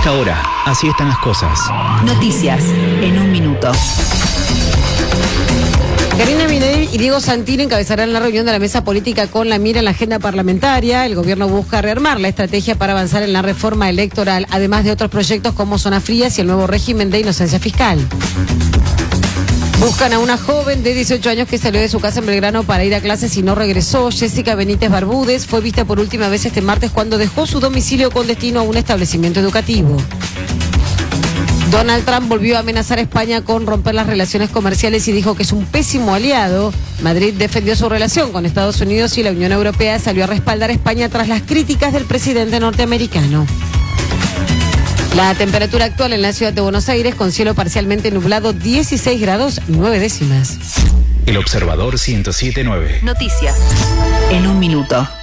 esta hora, así están las cosas. Noticias en un minuto. Karina Minelli y Diego Santini encabezarán la reunión de la mesa política con la mira en la agenda parlamentaria. El gobierno busca rearmar la estrategia para avanzar en la reforma electoral, además de otros proyectos como zonas frías y el nuevo régimen de inocencia fiscal. Buscan a una joven de 18 años que salió de su casa en Belgrano para ir a clases y no regresó. Jessica Benítez Barbúdez fue vista por última vez este martes cuando dejó su domicilio con destino a un establecimiento educativo. Donald Trump volvió a amenazar a España con romper las relaciones comerciales y dijo que es un pésimo aliado. Madrid defendió su relación con Estados Unidos y la Unión Europea salió a respaldar a España tras las críticas del presidente norteamericano. La temperatura actual en la ciudad de Buenos Aires con cielo parcialmente nublado, 16 grados 9 décimas. El Observador 107.9. Noticias en un minuto.